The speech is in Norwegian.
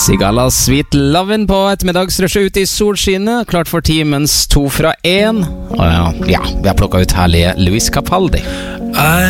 Sigala Sweet Lovin' på ettermiddagsrushet ute i solskinnet. Klart for timens 2 fra 1. Og ja, vi har plukket ut herlige Luis Capaldi.